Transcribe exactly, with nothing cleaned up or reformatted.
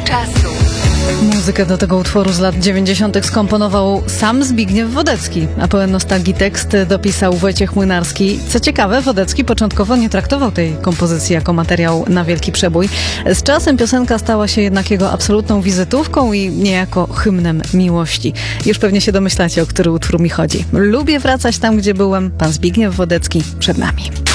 czasu. Muzykę do tego utworu z lat dziewięćdziesiątych skomponował sam Zbigniew Wodecki, a pełen nostalgii tekst dopisał Wojciech Młynarski. Co ciekawe, Wodecki początkowo nie traktował tej kompozycji jako materiał na wielki przebój. Z czasem piosenka stała się jednak jego absolutną wizytówką i niejako hymnem miłości. Już pewnie się domyślacie, o który utwór mi chodzi. Lubię wracać tam, gdzie byłem. Pan Zbigniew Wodecki przed nami.